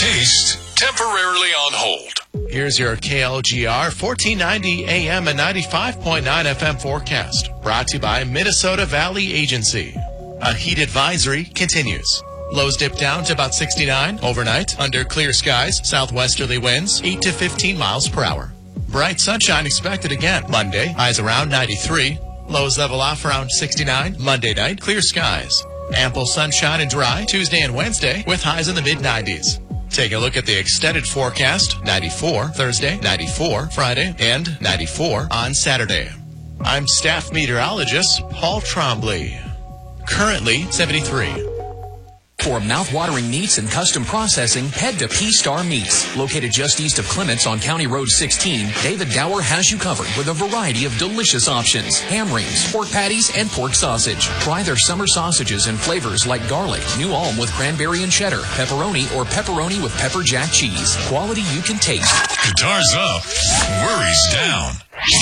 taste temporarily on hold. Here's your KLGR 1490 AM and 95.9 FM forecast. Brought to you by Minnesota Valley Agency. A heat advisory continues. Lows dip down to about 69 overnight under clear skies. Southwesterly winds 8 to 15 miles per hour. Bright sunshine expected again Monday. Highs around 93. Lows level off around 69. Monday night, clear skies. Ample sunshine and dry Tuesday and Wednesday with highs in the mid-90s. Take a look at the extended forecast. 94 Thursday, 94 Friday, and 94 on Saturday. I'm staff meteorologist Paul Trombley. Currently 73. For mouth-watering meats and custom processing, head to P-Star Meats. Located just east of Clements on County Road 16, David Gower has you covered with a variety of delicious options. Ham rings, pork patties, and pork sausage. Try their summer sausages in flavors like garlic, New Ulm with cranberry and cheddar, pepperoni, or pepperoni with pepper jack cheese. Quality you can taste. Guitars up, worries down.